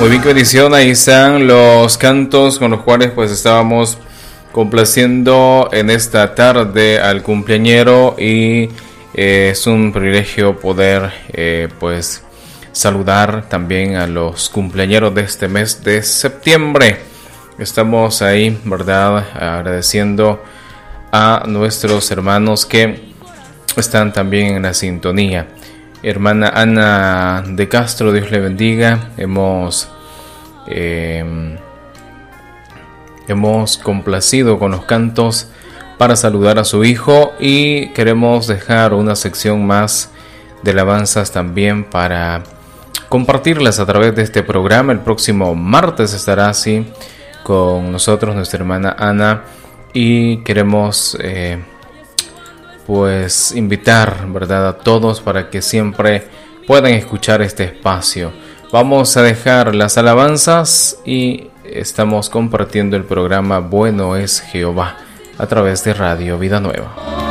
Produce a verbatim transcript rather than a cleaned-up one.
Muy bien, qué bendición. Ahí están los cantos con los cuales pues estábamos complaciendo en esta tarde al cumpleañero, y eh, es un privilegio poder eh, pues saludar también a los cumpleañeros de este mes de septiembre. Estamos ahí, ¿verdad?, agradeciendo a nuestros hermanos que están también en la sintonía. Hermana Ana de Castro, Dios le bendiga. Hemos eh, hemos complacido con los cantos para saludar a su hijo, y queremos dejar una sección más de alabanzas también para compartirlas a través de este programa. El próximo martes estará así con nosotros nuestra hermana Ana, y queremos eh, pues invitar, ¿verdad?, a todos para que siempre puedan escuchar este espacio. Vamos a dejar las alabanzas y estamos compartiendo el programa Bueno es Jehová a través de Radio Vida Nueva.